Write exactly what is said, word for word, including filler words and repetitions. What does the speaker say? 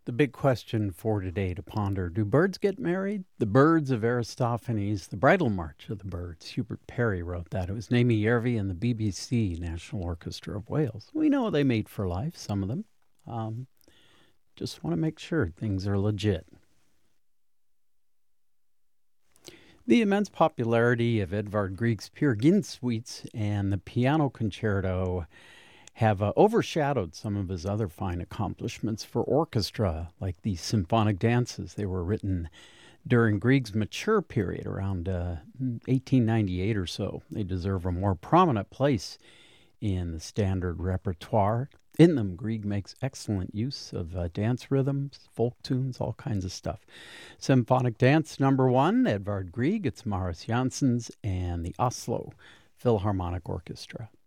The big question for today to ponder: do birds get married? The Birds of Aristophanes, the Bridal March of the Birds. Hubert Parry wrote that. It was Naomi Järvi and the B B C National Orchestra of Wales. We know they mate for life, some of them. Um, just want to make sure things are legit. The immense popularity of Edvard Grieg's Peer Gynt suites and the piano concerto have uh, overshadowed some of his other fine accomplishments for orchestra, like the symphonic dances. They were written during Grieg's mature period, around uh, eighteen ninety-eight or so. They deserve a more prominent place in the standard repertoire. In them, Grieg makes excellent use of uh, dance rhythms, folk tunes, all kinds of stuff. Symphonic Dance number one, Edvard Grieg. It's Maurice Janssens and the Oslo Philharmonic Orchestra.